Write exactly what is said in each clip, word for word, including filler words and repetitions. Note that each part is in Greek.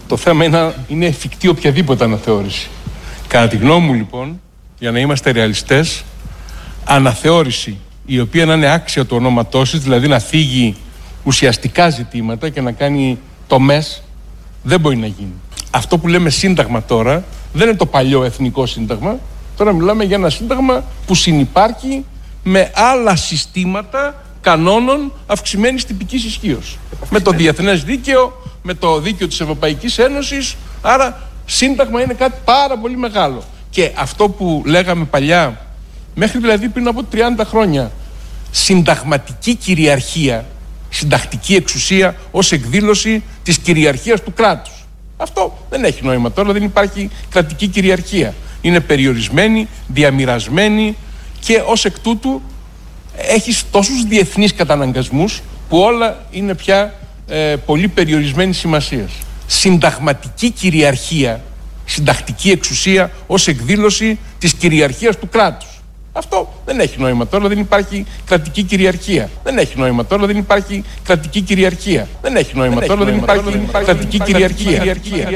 Το θέμα είναι, είναι εφικτή οποιαδήποτε αναθεώρηση. Κατά τη γνώμη μου, λοιπόν, για να είμαστε ρεαλιστές, αναθεώρηση η οποία να είναι άξια του ονόματός της, δηλαδή να θίγει ουσιαστικά ζητήματα και να κάνει τομές, δεν μπορεί να γίνει. Αυτό που λέμε σύνταγμα τώρα δεν είναι το παλιό εθνικό σύνταγμα. Τώρα μιλάμε για ένα σύνταγμα που συνυπάρχει με άλλα συστήματα κανόνων αυξημένης τυπικής ισχύως. Με το διεθνές δίκαιο, με το δίκαιο της Ευρωπαϊκής Ένωσης. Άρα σύνταγμα είναι κάτι πάρα πολύ μεγάλο. Και αυτό που λέγαμε παλιά, μέχρι δηλαδή πριν από τριάντα χρόνια, συνταγματική κυριαρχία, συντακτική εξουσία ως εκδήλωση της κυριαρχίας του κράτους. Αυτό δεν έχει νόημα τώρα, δεν υπάρχει κρατική κυριαρχία. Είναι περιορισμένη, διαμοιρασμένη και ως εκ τούτου έχεις τόσους διεθνείς καταναγκασμούς που όλα είναι πια ε, πολύ περιορισμένη σημασίας. Συνταγματική κυριαρχία, συντακτική εξουσία ως εκδήλωση της κυριαρχίας του κράτους. Αυτό δεν έχει νόημα τώρα, δεν υπάρχει κρατική κυριαρχία. Δεν έχει νόημα τώρα, δεν υπάρχει κρατική κυριαρχία. Δεν έχει νόημα τώρα, δεν υπάρχει κρατική κυριαρχία.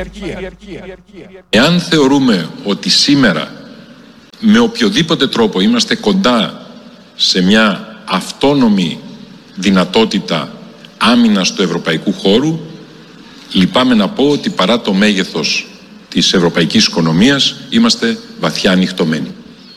Εάν θεωρούμε ότι σήμερα με οποιοδήποτε τρόπο είμαστε κοντά σε μια αυτόνομη δυνατότητα άμυνας του ευρωπαϊκού χώρου, λυπάμαι να πω ότι παρά το μέγεθος της ευρωπαϊκής οικονομίας είμαστε βαθιά ανοιχτωμένοι.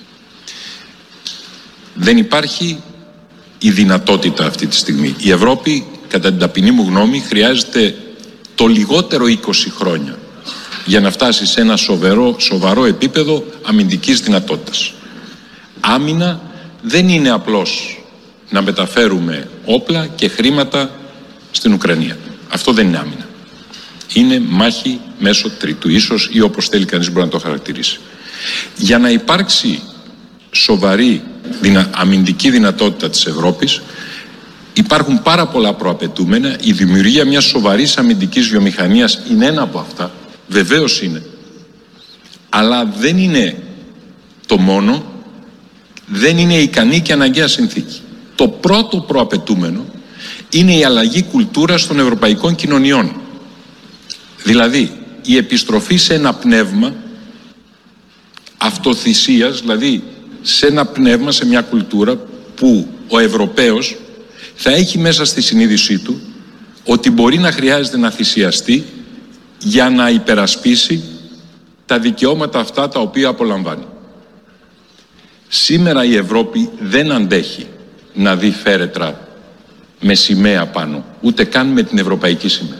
Δεν υπάρχει η δυνατότητα αυτή τη στιγμή. Η Ευρώπη, κατά την ταπεινή μου γνώμη, χρειάζεται το λιγότερο είκοσι χρόνια για να φτάσει σε ένα σοβαρό, σοβαρό επίπεδο αμυντικής δυνατότητας. Άμυνα δεν είναι απλώς να μεταφέρουμε όπλα και χρήματα στην Ουκρανία. Αυτό δεν είναι άμυνα. Είναι μάχη μέσω τρίτου, ίσως, ή όπως θέλει κανείς μπορεί να το χαρακτηρίσει. Για να υπάρξει σοβαρή δυνα, αμυντική δυνατότητα της Ευρώπης, υπάρχουν πάρα πολλά προαπαιτούμενα. Η δημιουργία μιας σοβαρής αμυντικής βιομηχανίας είναι ένα από αυτά, βεβαίως είναι, αλλά δεν είναι το μόνο, δεν είναι ικανή και αναγκαία συνθήκη. Το πρώτο προαπαιτούμενο είναι η αλλαγή κουλτούρας των ευρωπαϊκών κοινωνιών, δηλαδή η επιστροφή σε ένα πνεύμα αυτοθυσίας, δηλαδή σε ένα πνεύμα, σε μια κουλτούρα που ο Ευρωπαίος θα έχει μέσα στη συνείδησή του ότι μπορεί να χρειάζεται να θυσιαστεί για να υπερασπίσει τα δικαιώματα αυτά τα οποία απολαμβάνει. Σήμερα η Ευρώπη δεν αντέχει να δει φέρετρα με σημαία πάνω, ούτε καν με την ευρωπαϊκή σημαία.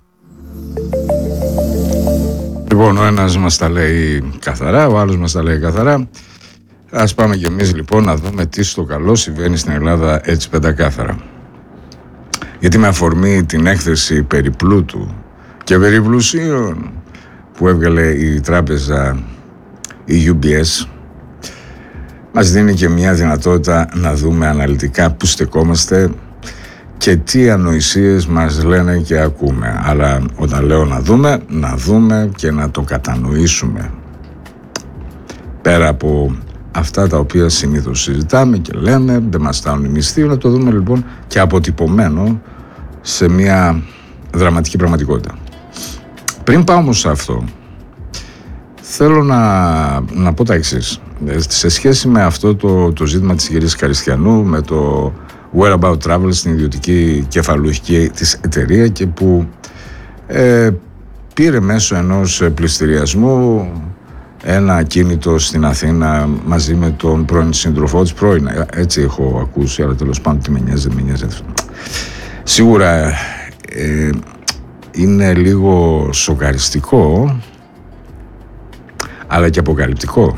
Λοιπόν, ο ένας μας τα λέει καθαρά, ο άλλος μας τα λέει καθαρά. Ας πάμε κι εμείς λοιπόν να δούμε τι στο καλό συμβαίνει στην Ελλάδα έτσι πεντακάθαρα. Γιατί με αφορμή την έκθεση περί πλούτου και περί πλουσίων που έβγαλε η τράπεζα η γιου μπι ες, μας δίνει και μια δυνατότητα να δούμε αναλυτικά πού στεκόμαστε και τι ανοησίες μας λένε και ακούμε. Αλλά όταν λέω να δούμε, να δούμε και να το κατανοήσουμε. Πέρα από αυτά τα οποία συνήθως συζητάμε και λέμε, δεν μας φτάνουν οι μισθοί, να το δούμε λοιπόν και αποτυπωμένο σε μια δραματική πραγματικότητα. Πριν πάω όμως σε αυτό, θέλω να, να πω τα εξής. Σε σχέση με αυτό το, το ζήτημα της κυρίας Καριστιανού, με το Whereabout Travel στην ιδιωτική κεφαλουχική της εταιρεία και που ε, πήρε μέσω ενός πληστηριασμού ένα ακίνητο στην Αθήνα μαζί με τον πρώην σύντροφό της, πρώην, έτσι έχω ακούσει, αλλά τέλος πάντων τι με νοιάζει, δεν με νοιάζει. Σίγουρα ε, είναι λίγο σοκαριστικό, αλλά και αποκαλυπτικό.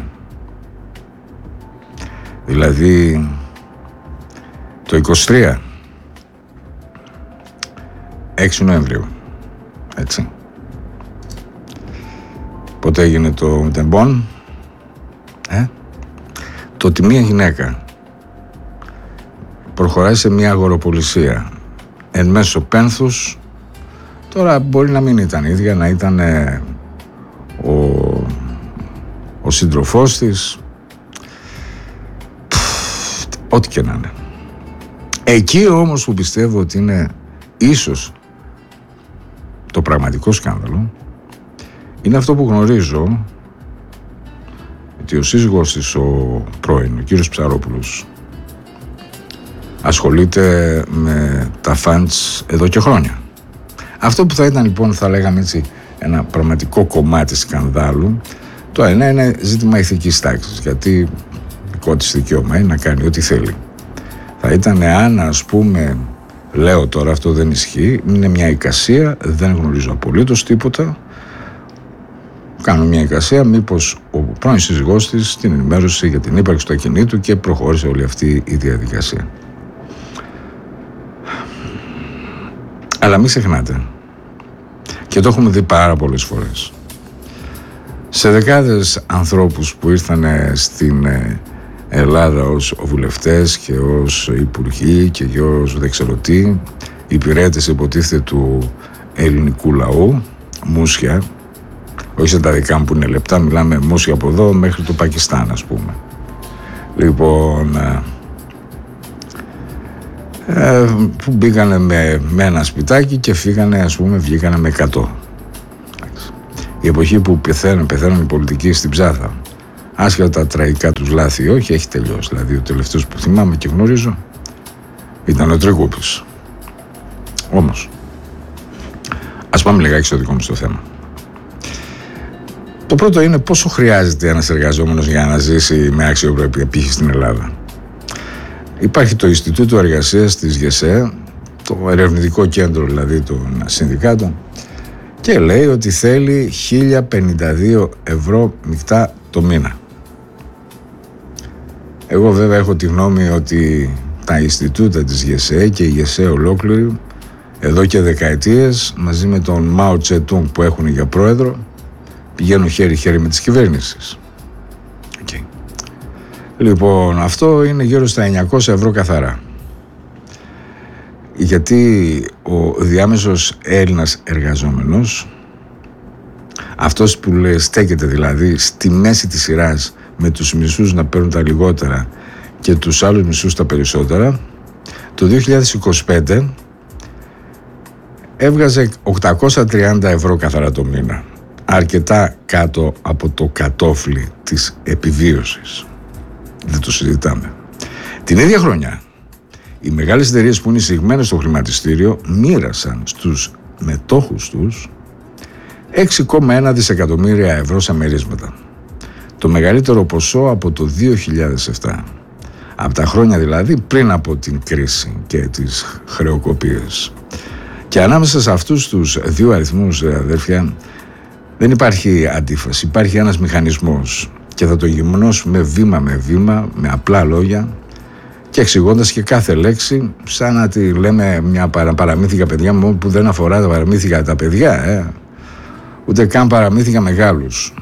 Δηλαδή το είκοσι τρία, έξι Νοεμβρίου, έτσι. Πότε έγινε το τεμπόν, ε? Το ότι μία γυναίκα προχωράει σε μια αγοροπολισία εν μέσω πένθους, τώρα μπορεί να μην ήταν ίδια, να ήταν ε, ο, ο σύντροφός της, Πφ, ό,τι και να είναι. Εκεί όμως που πιστεύω ότι είναι ίσως το πραγματικό σκάνδαλο είναι αυτό που γνωρίζω, ότι ο σύζυγός της, ο πρώην, ο κύριος Ψαρόπουλος, ασχολείται με τα φαντς εδώ και χρόνια. Αυτό που θα ήταν λοιπόν, θα λέγαμε έτσι, ένα πραγματικό κομμάτι σκανδάλου, το ένα είναι ζήτημα ηθικής τάξης, γιατί δικό της δικαίωμα είναι να κάνει ό,τι θέλει. Θα ήταν αν, ας πούμε, λέω τώρα, αυτό δεν ισχύει, είναι μια εικασία, δεν γνωρίζω απολύτως τίποτα, κάνω μια εικασία, μήπως ο πρώην σύζυγός της την ενημέρωσε για την ύπαρξη του ακινήτου και προχώρησε όλη αυτή η διαδικασία. Αλλά μην ξεχνάτε, και το έχουμε δει πάρα πολλές φορές, σε δεκάδες ανθρώπους που ήρθαν στην Ελλάδα ως βουλευτές και ως υπουργοί και ως δεν ξέρω τι, υπηρέτες υποτίθεται του ελληνικού λαού, μούσια, όχι σε τα δικά μου που είναι λεπτά, μιλάμε μούσια από εδώ μέχρι το Πακιστάν, ας πούμε. Λοιπόν, ε, που μπήκανε με, με ένα σπιτάκι και φύγανε, ας πούμε, βγήκανε με εκατό. Η εποχή που πεθαίνουν, πεθαίνουν οι πολιτικοί στην ψάθα, άσχετα τα τραγικά τους λάθη, όχι, έχει τελειώσει. Δηλαδή, ο τελευταίος που θυμάμαι και γνωρίζω ήταν ο Τρικούπης. Όμως, ας πάμε λιγάκι στο δικό μου στο θέμα. Το πρώτο είναι πόσο χρειάζεται ένας εργαζόμενος για να ζήσει με αξιοπρέπεια π.χ. στην Ελλάδα. Υπάρχει το Ινστιτούτο Εργασίας της ΓΕΣΕ, το ερευνητικό κέντρο δηλαδή των συνδικάτων, και λέει ότι θέλει χίλια πενήντα δύο ευρώ μεικτά το μήνα. Εγώ βέβαια έχω τη γνώμη ότι τα Ινστιτούτα της ΓΕΣΕ και η ΓΕΣΕ ολόκληρη εδώ και δεκαετίες, μαζί με τον Μάο Τσετούγκ που έχουν για πρόεδρο, πηγαίνουν χέρι-χέρι με τις κυβέρνησεις. Okay. Λοιπόν, αυτό είναι γύρω στα εννιακόσια ευρώ καθαρά. Γιατί ο διάμεσος Έλληνας εργαζόμενος, αυτός που λέει, στέκεται δηλαδή στη μέση της σειράς με τους μισούς να παίρνουν τα λιγότερα και τους άλλους μισούς τα περισσότερα, το δύο χιλιάδες είκοσι πέντε έβγαζε οκτακόσια τριάντα ευρώ καθαρά το μήνα. Αρκετά κάτω από το κατόφλι της επιβίωσης. Δεν το συζητάμε. Την ίδια χρονιά, οι μεγάλες εταιρείες που είναι εισηγμένες στο χρηματιστήριο μοίρασαν στους μετόχους τους έξι κόμμα ένα δισεκατομμύρια ευρώ σε μερίσματα. Το μεγαλύτερο ποσό από το δύο χιλιάδες επτά. Από τα χρόνια δηλαδή πριν από την κρίση και τις χρεοκοπίες. Και ανάμεσα σε αυτούς τους δύο αριθμούς, αδέρφια, δεν υπάρχει αντίφαση. Υπάρχει ένας μηχανισμός και θα το γυμνώσουμε βήμα με βήμα, με απλά λόγια και εξηγώντας και κάθε λέξη σαν να τη λέμε μια παρα, παραμύθικα παιδιά μου που δεν αφορά τα παραμύθικα τα παιδιά, ε. ούτε καν παραμύθικα μεγάλους.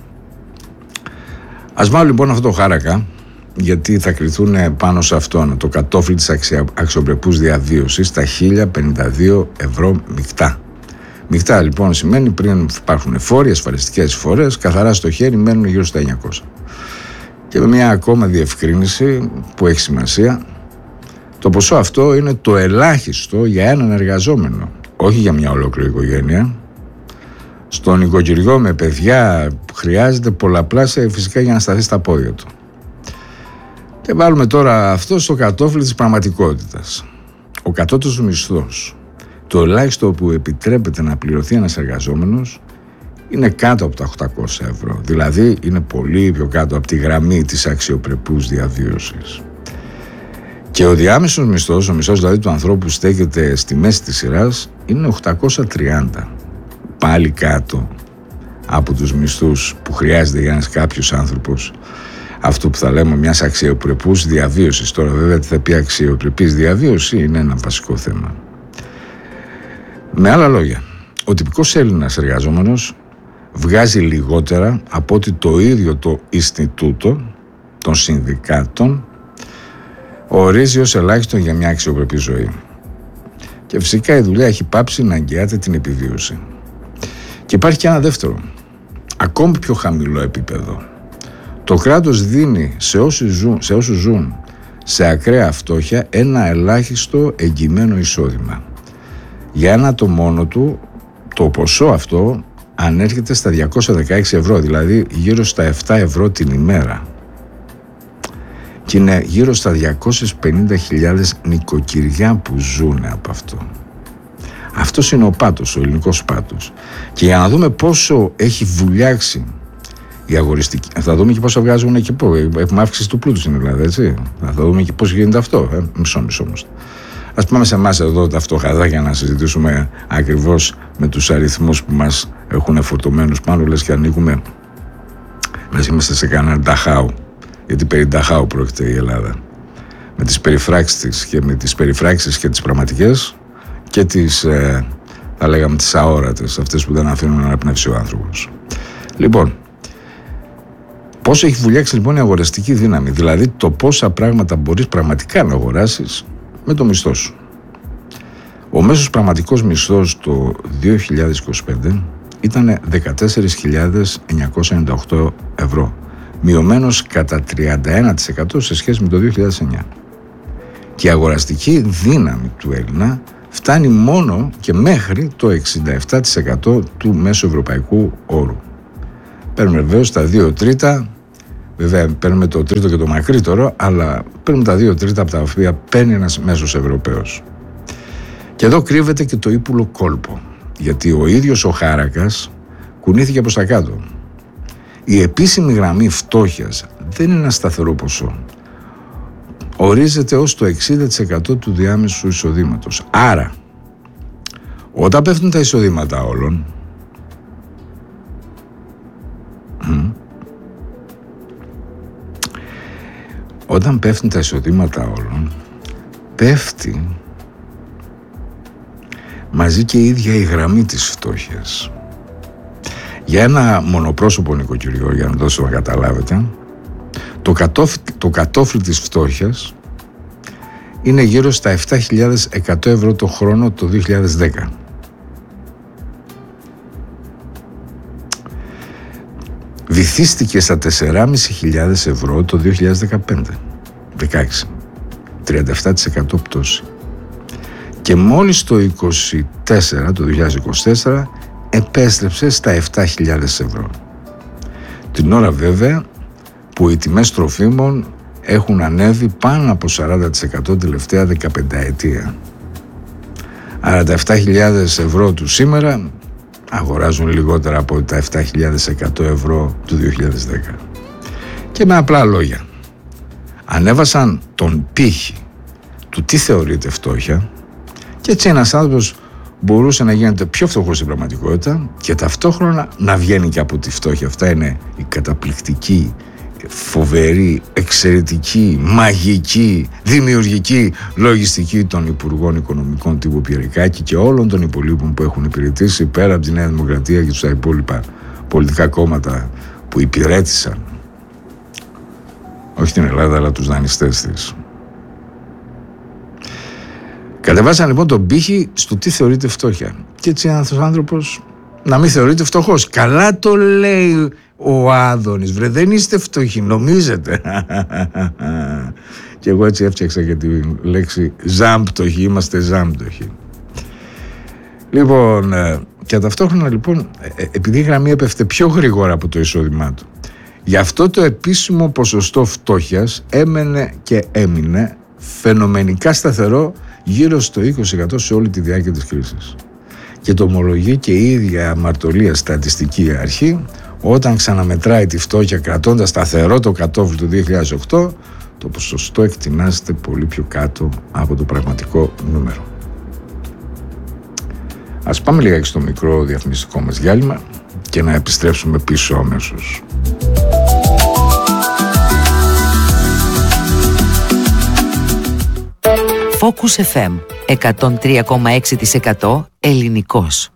Ας βάλω λοιπόν αυτό το χάρακα, γιατί θα κρυθούν πάνω σε αυτόν το κατόφλι της αξια, αξιοπρεπούς διαβίωσης τα χίλια πενήντα δύο ευρώ μεικτά. Μεικτά λοιπόν σημαίνει πριν υπάρχουν φόροι, ασφαλιστικές εισφορές, καθαρά στο χέρι μένουν γύρω στα εννιακόσια. Και με μια ακόμα διευκρίνηση που έχει σημασία, το ποσό αυτό είναι το ελάχιστο για έναν εργαζόμενο, όχι για μια ολόκληρη οικογένεια. Στον οικοκυριό με παιδιά χρειάζεται πολλαπλάσια φυσικά για να σταθεί στα πόδια του. Και βάλουμε τώρα αυτό στο κατόφλι της πραγματικότητας. Ο κατώτατος μισθός, το ελάχιστο που επιτρέπεται να πληρωθεί ένας εργαζόμενος, είναι κάτω από τα οκτακόσια ευρώ. Δηλαδή είναι πολύ πιο κάτω από τη γραμμή της αξιοπρεπούς διαβίωσης. Και ο διάμεσος μισθός, ο μισθός δηλαδή του ανθρώπου που στέκεται στη μέση της σειράς, είναι οκτακόσια τριάντα. Πάλι κάτω από τους μισθούς που χρειάζεται για ένας κάποιος άνθρωπος, αυτό που θα λέμε μιας αξιοπρεπούς διαβίωσης. Τώρα βέβαια τι θα πει αξιοπρεπής διαβίωση είναι ένα βασικό θέμα. Με άλλα λόγια, ο τυπικός Έλληνας εργαζόμενος βγάζει λιγότερα από ότι το ίδιο το Ινστιτούτο των Συνδικάτων ορίζει ως ελάχιστο για μια αξιοπρεπή ζωή. Και φυσικά η δουλειά έχει πάψει να εγγυάται την επιβίωση. Και υπάρχει και ένα δεύτερο, ακόμη πιο χαμηλό επίπεδο. Το κράτος δίνει σε όσους ζουν σε, όσους ζουν σε ακραία φτώχεια ένα ελάχιστο εγγυημένο εισόδημα. Για ένα το μόνο του, το ποσό αυτό ανέρχεται στα διακόσια δεκαέξι ευρώ, δηλαδή γύρω στα επτά ευρώ την ημέρα. Και είναι γύρω στα διακόσιες πενήντα χιλιάδες νοικοκυριά που ζουν από αυτό. Αυτός είναι ο πάτος, ο ελληνικός πάτος. Και για να δούμε πόσο έχει βουλιάξει η αγοριστική, θα δούμε και πόσο βγάζουν εκεί πού. Έχουμε αύξηση του πλούτου στην Ελλάδα, έτσι. Θα δούμε και πώς γίνεται αυτό. Ε? Μισό, μισό όμως. Ας πάμε σε εμάς εδώ τα φτωχαδάκια να συζητήσουμε ακριβώς με τους αριθμούς που μας έχουν φορτωμένους πάνω, λες και ανοίγουμε, λες είμαστε σε κανένα Νταχάου, γιατί περί Νταχάου πρόκειται η Ελλάδα, με τις περιφράξεις της και με τις περιφράξεις και τις πραγματικές και τις, ε, θα λέγαμε, τις αόρατες, αυτές που δεν αφήνουν να αναπνεύσει ο άνθρωπος. Λοιπόν, πόσο έχει βουλιάξει λοιπόν η αγοραστική δύναμη, δηλαδή το πόσα πράγματα μπορείς πραγματικά να αγοράσεις με το μισθό σου. Ο μέσος πραγματικός μισθός το δύο χιλιάδες είκοσι πέντε ήταν δεκατέσσερις χιλιάδες εννιακόσια ενενήντα οκτώ ευρώ, μειωμένος κατά τριάντα ένα τοις εκατό σε σχέση με το δύο χιλιάδες εννιά. Και η αγοραστική δύναμη του Έλληνα φτάνει μόνο και μέχρι το εξήντα επτά τοις εκατό του μέσου ευρωπαϊκού όρου. Παίρνουμε βεβαίως τα δύο τρίτα. Βέβαια, παίρνουμε το τρίτο και το μακρύτερο, αλλά παίρνουμε τα δύο τρίτα από τα οποία παίρνει ένας μέσος Ευρωπαίος. Και εδώ κρύβεται και το ύπουλο κόλπο, γιατί ο ίδιος ο χάρακας κουνήθηκε προς τα κάτω. Η επίσημη γραμμή φτώχειας δεν είναι ένα σταθερό ποσό. Ορίζεται ως το εξήντα τοις εκατό του διάμεσου εισοδήματος. Άρα, όταν πέφτουν τα εισοδήματα όλων, Όταν πέφτουν τα εισοδήματα όλων, πέφτει μαζί και η ίδια η γραμμή της φτώχειας. Για ένα μονοπρόσωπο νοικοκυριό, για να δώσω να καταλάβετε, το κατόφλι, το κατόφλι της φτώχειας είναι γύρω στα επτά χιλιάδες εκατό ευρώ το χρόνο το δύο χιλιάδες δέκα. Βυθίστηκε στα τέσσερις χιλιάδες πεντακόσια ευρώ το δύο χιλιάδες δεκαπέντε δεκαέξι, τριάντα επτά τοις εκατό πτώση. Και μόλις το είκοσι τέσσερα, το δύο χιλιάδες είκοσι τέσσερα επέστρεψε στα επτά χιλιάδες ευρώ. Την ώρα βέβαια που οι τιμές τροφίμων έχουν ανέβει πάνω από σαράντα τοις εκατό την τελευταία δεκαπενταετία. Άρα τα επτά χιλιάδες ευρώ του σήμερα αγοράζουν λιγότερα από τα επτά χιλιάδες εκατό ευρώ του δύο χιλιάδες δέκα. Και με απλά λόγια, ανέβασαν τον πύχη του τι θεωρείται φτώχεια, και έτσι ένας άνθρωπος μπορούσε να γίνεται πιο φτωχός στην πραγματικότητα και ταυτόχρονα να βγαίνει και από τη φτώχεια. Αυτά είναι η καταπληκτική, φοβερή, εξαιρετική, μαγική, δημιουργική λογιστική των Υπουργών Οικονομικών τύπου Πιερικάκη και όλων των υπολείπων που έχουν υπηρετήσει πέρα από τη Νέα Δημοκρατία και τους τα υπόλοιπα πολιτικά κόμματα που υπηρέτησαν όχι την Ελλάδα αλλά τους δανειστές της. Κατεβάσαν λοιπόν τον πύχη στο τι θεωρείται φτώχεια. Και έτσι ένας άνθρωπος να μην θεωρείται φτωχός. Καλά το λέει ο Άδωνης, βρε, δεν είστε φτωχοί, νομίζετε. Και εγώ έτσι έφτιαξα και τη λέξη ζάμπτωχοι, είμαστε ζάμπτωχοι. Λοιπόν, και ταυτόχρονα λοιπόν, επειδή η γραμμή έπεφτε πιο γρήγορα από το εισόδημά του, γι' αυτό το επίσημο ποσοστό φτώχειας έμενε και έμεινε φαινομενικά σταθερό γύρω στο είκοσι τοις εκατό σε όλη τη διάρκεια της κρίσης. Και το ομολογεί και η ίδια αμαρτωλία στατιστική αρχή όταν ξαναμετράει τη φτώχεια κρατώντας σταθερό το κατόφλι του δύο χιλιάδες οκτώ, το ποσοστό εκτινάζεται πολύ πιο κάτω από το πραγματικό νούμερο. Ας πάμε λιγάκι στο μικρό διαφημιστικό μας διάλειμμα και να επιστρέψουμε πίσω αμέσως. Focus εφ εμ εκατόν τρία κόμμα έξι τοις εκατό ελληνικός.